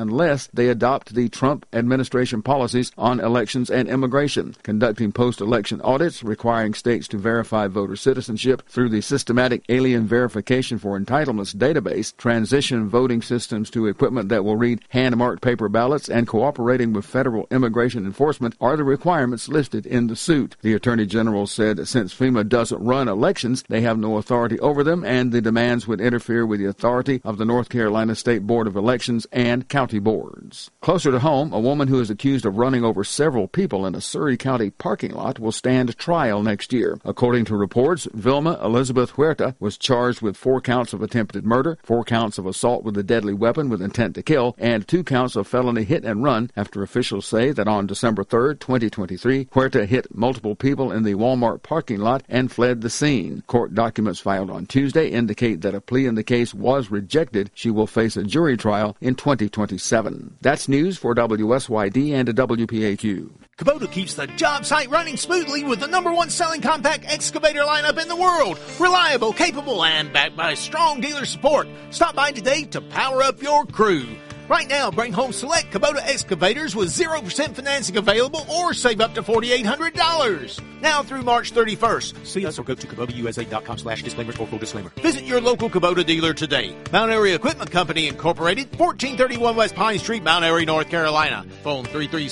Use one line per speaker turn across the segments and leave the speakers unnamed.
unless they adopt the Trump administration policies on elections and immigration, conducting post-election audits, requiring states to verify voter citizenship through the Systematic Alien Verification for Entitlements database, transition voting systems to equipment that will read hand-marked paper ballots, and cooperating with federal immigration enforcement are the requirements listed in the suit. The Attorney General said since FEMA doesn't run elections, they have no authority over them, and the demands would interfere with the authority of the North Carolina State Board of Elections and county boards. Closer to home, a woman who is accused of running over several people in a Surry County parking lot will stand trial next year. According to reports, Vilma Elizabeth Huerta was charged with 4 counts of attempted murder, 4 counts of assault with a deadly weapon with intent to kill, and 2 counts of felony hit and run after officials say that on December 3, 2023, Huerta hit multiple people in the Walmart parking lot and fled the scene. Court documents filed on Tuesday indicate that a plea in the case was rejected. She will face a jury trial in 2027. That's news for WSYD and WPAQ.
Kubota keeps the job site running smoothly with the #1 selling compact excavator lineup in the world. Reliable, capable, and backed by strong dealer support. Stop by today to power up your crew. Right now, bring home select Kubota excavators with 0% financing available or save up to $4,800. Now through March 31st. See us or go to KubotaUSA.com/disclaimers for full disclaimer. Visit your local Kubota dealer today. Mount Airy Equipment Company Incorporated, 1431 West Pine Street, Mount Airy, North Carolina. Phone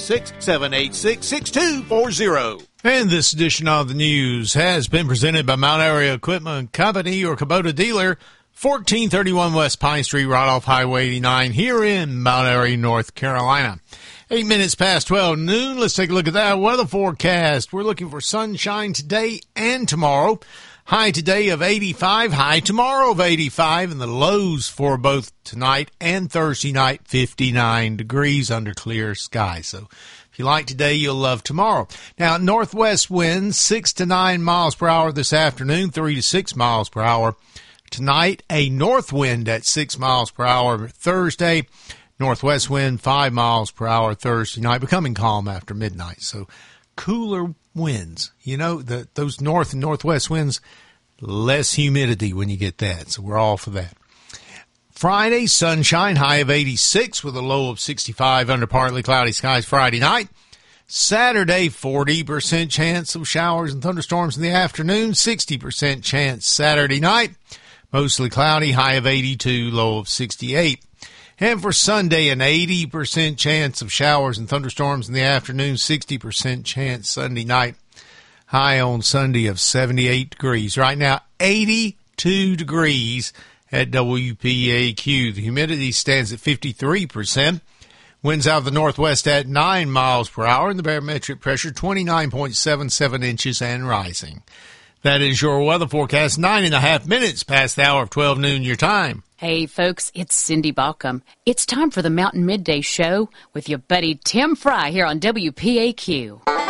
336-786-6240.
And this edition of the news has been presented by Mount Airy Equipment Company, your Kubota dealer, 1431 West Pine Street, right off Highway 89, here in Mount Airy, North Carolina. 8 minutes past 12 noon. Let's take a look at that weather forecast. We're looking for sunshine today and tomorrow. High today of 85, high tomorrow of 85, and the lows for both tonight and Thursday night, 59 degrees under clear skies. So if you like today, you'll love tomorrow. Now, northwest winds 6 to 9 miles per hour this afternoon, 3 to 6 miles per hour. Tonight, a north wind at 6 miles per hour Thursday. Northwest wind 5 miles per hour Thursday night, becoming calm after midnight. So cooler winds. You know, those north and northwest winds, less humidity when you get that. So we're all for that. Friday, sunshine, high of 86 with a low of 65 under partly cloudy skies Friday night. Saturday, 40% chance of showers and thunderstorms in the afternoon, 60% chance Saturday night. Mostly cloudy, high of 82, low of 68. And for Sunday, an 80% chance of showers and thunderstorms in the afternoon, 60% chance Sunday night. High on Sunday of 78 degrees. Right now, 82 degrees at WPAQ. The humidity stands at 53%. Winds out of the northwest at 9 miles per hour, and the barometric pressure 29.77 inches and rising. That is your weather forecast, 9.5 minutes past the hour of 12 noon your time.
Hey, folks, it's Cindy Balcom. It's time for the Mountain Midday Show with your buddy Tim Fry here on WPAQ.